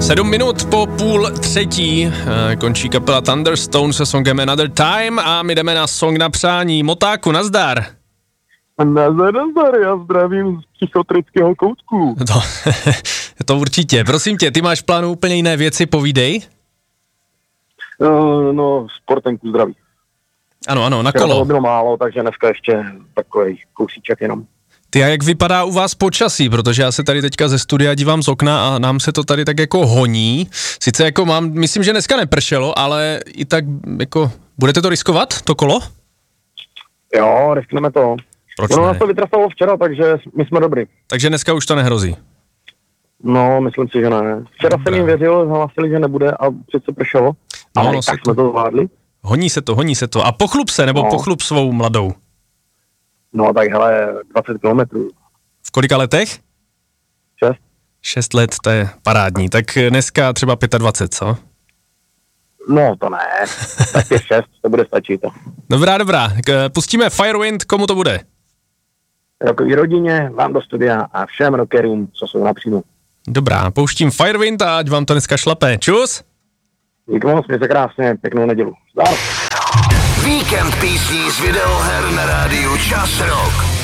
7 minut po 2:30 končí kapela Thunderstone se songem Another Time a my jdeme na song na přání. Motáku, nazdar. Nazdar, já zdravím z psychotrického koutku. To určitě. Prosím tě, ty máš v plánu úplně jiné věci, povídej. No, sportenku zdraví. Ano, na kolo. To bylo málo, takže dneska ještě takový kousíček jenom. Ty, a jak vypadá u vás počasí, protože já se tady teďka ze studia dívám z okna a nám se to tady tak jako honí. Sice jako myslím, že dneska nepršelo, ale i tak jako, budete to riskovat, to kolo? Jo, riskneme to. Proč ono ne? nás to vytrasalo včera, takže my jsme dobrý. Takže dneska už to nehrozí? No, myslím si, že ne. Včera jsem jim věřil, hlasili, že nebude a přece pršelo, ale tak jsme to zvládli. Honí se to. A pochlup se, nebo pochlup svou mladou? No tak hele, 20 kilometrů. V kolika letech? 6. 6 let, to je parádní. Tak dneska třeba 25, co? No to ne, tak je 6, to bude stačit. Dobrá. Pustíme Firewind, komu to bude? Rokový rodině, vám do studia a všem rockerům, co jsou na příjmu. Dobrá, pouštím Firewind a ať vám to dneska šlape. Čus! Díky moc, mějte krásně, pěknou nedělu. Zdar. Víkend písní z videoher na rádiu Čas Rock.